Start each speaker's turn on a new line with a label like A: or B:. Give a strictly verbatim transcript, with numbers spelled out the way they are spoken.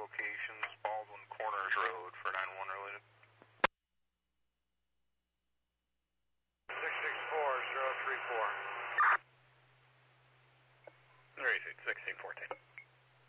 A: locations, Baldwin Corners Road for nine one related.
B: six six four zero three four.